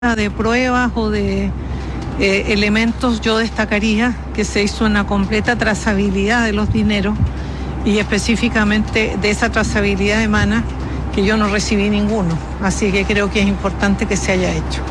de pruebas o de elementos, yo destacaría que se hizo una completa trazabilidad de los dineros y específicamente de esa trazabilidad emana que yo no recibí ninguno, así que creo que es importante que se haya hecho.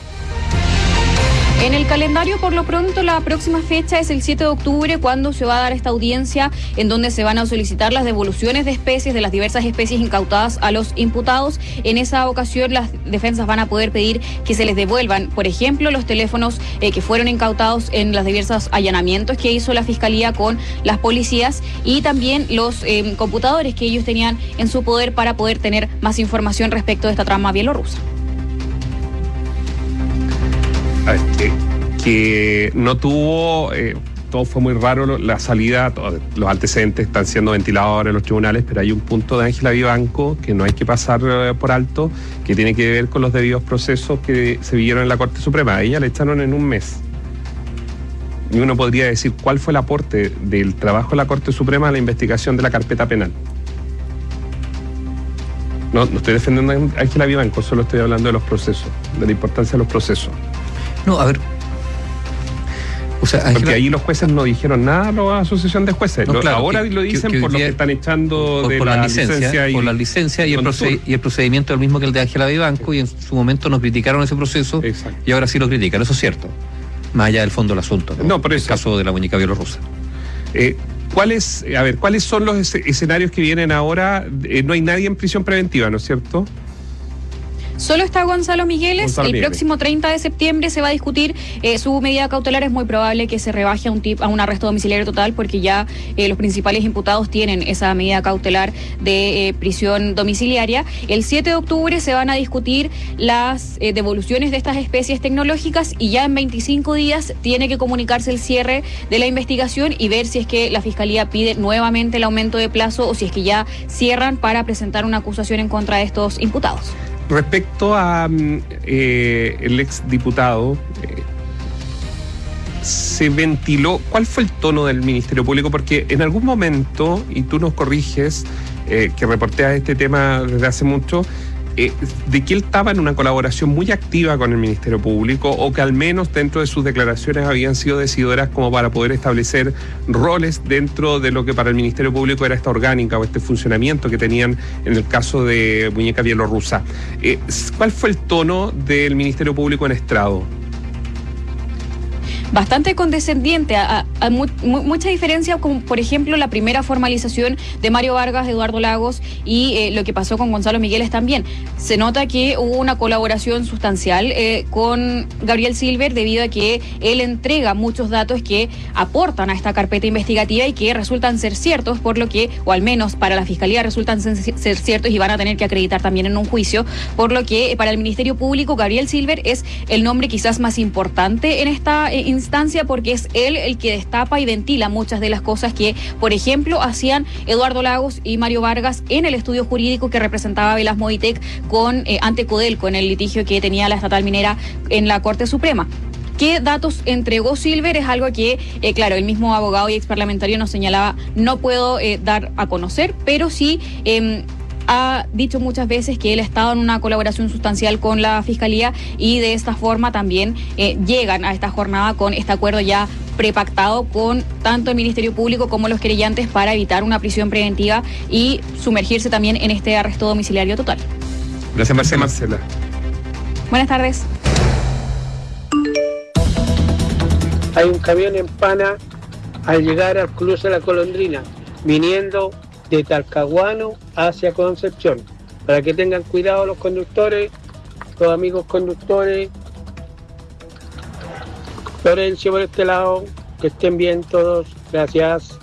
En el calendario, por lo pronto, la próxima fecha es el 7 de octubre, cuando se va a dar esta audiencia en donde se van a solicitar las devoluciones de especies, de las diversas especies incautadas a los imputados. En esa ocasión, las defensas van a poder pedir que se les devuelvan, por ejemplo, los teléfonos que fueron incautados en los diversos allanamientos que hizo la Fiscalía con las policías, y también los computadores que ellos tenían en su poder para poder tener más información respecto de esta trama bielorrusa. Que no tuvo, todo fue muy raro, la salida, los antecedentes están siendo ventilados ahora en los tribunales, pero hay un punto de Ángela Vivanco que no hay que pasar por alto, que tiene que ver con los debidos procesos que se vivieron en la Corte Suprema. A ella le echaron en un mes. Y uno podría decir, ¿cuál fue el aporte del trabajo de la Corte Suprema a la investigación de la carpeta penal? No estoy defendiendo a Ángela Vivanco, solo estoy hablando de los procesos, de la importancia de los procesos. No, a ver. O sea, porque ahí los jueces no dijeron nada a la asociación de jueces. No, claro, ahora lo dicen por lo que están echando de la licencia. Por la licencia y el procedimiento es el mismo que el de Ángela Vivanco, y en su momento nos criticaron ese proceso. Exacto. Y ahora sí lo critican, eso es cierto. Más allá del fondo del asunto, ¿no? Por eso. El caso de la muñeca bielorrusa. ¿Cuáles son los escenarios que vienen ahora? No hay nadie en prisión preventiva, ¿no es cierto? Solo está Gonzalo Migueles. El próximo 30 de septiembre se va a discutir su medida cautelar. Es muy probable que se rebaje a un arresto domiciliario total, porque ya los principales imputados tienen esa medida cautelar de prisión domiciliaria. El 7 de octubre se van a discutir las devoluciones de estas especies tecnológicas, y ya en 25 días tiene que comunicarse el cierre de la investigación y ver si es que la Fiscalía pide nuevamente el aumento de plazo o si es que ya cierran para presentar una acusación en contra de estos imputados. Respecto a el exdiputado, se ventiló, ¿cuál fue el tono del Ministerio Público? Porque en algún momento, y tú nos corriges, que reporteas este tema desde hace mucho, de que él estaba en una colaboración muy activa con el Ministerio Público, o que al menos dentro de sus declaraciones habían sido decidoras como para poder establecer roles dentro de lo que para el Ministerio Público era esta orgánica o este funcionamiento que tenían en el caso de muñeca bielorrusa. ¿Cuál fue el tono del Ministerio Público en estrado? Bastante condescendiente, mucha diferencia con, por ejemplo, la primera formalización de Mario Vargas, Eduardo Lagos, y lo que pasó con Gonzalo Migueles también. Se nota que hubo una colaboración sustancial con Gabriel Silver, debido a que él entrega muchos datos que aportan a esta carpeta investigativa y que resultan ser ciertos, por lo que, o al menos para la Fiscalía, resultan ser ciertos y van a tener que acreditar también en un juicio, por lo que para el Ministerio Público Gabriel Silver es el nombre quizás más importante en esta instancia, porque es él el que destapa y ventila muchas de las cosas que, por ejemplo, hacían Eduardo Lagos y Mario Vargas en el estudio jurídico que representaba Velas Movitec ante Codelco, en el litigio que tenía la estatal minera en la Corte Suprema. ¿Qué datos entregó Silver? Es algo que, claro, el mismo abogado y exparlamentario nos señalaba, no puedo dar a conocer, pero sí ha dicho muchas veces que él ha estado en una colaboración sustancial con la Fiscalía, y de esta forma también llegan a esta jornada con este acuerdo ya prepactado con tanto el Ministerio Público como los querellantes para evitar una prisión preventiva y sumergirse también en este arresto domiciliario total. Gracias, Marcela. Buenas tardes. Hay un camión en Pana al llegar al cruce de la Golondrina, viniendo de Talcahuano hacia Concepción. Para que tengan cuidado los conductores, los amigos conductores. Florencio por este lado, que estén bien todos, gracias.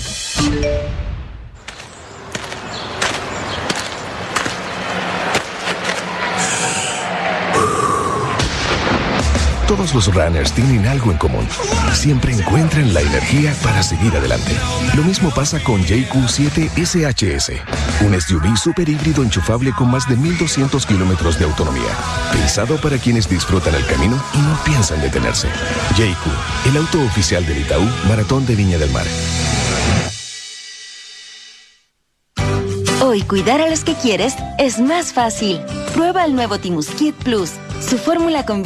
Todos los runners tienen algo en común. Siempre encuentran la energía para seguir adelante. Lo mismo pasa con JQ7 SHS, un SUV super híbrido enchufable con más de 1,200 kilómetros de autonomía. Pensado para quienes disfrutan el camino y no piensan detenerse. JQ, el auto oficial del Itaú Maratón de Viña del Mar. Hoy cuidar a los que quieres es más fácil. Prueba el nuevo Timusquit Plus. Su fórmula con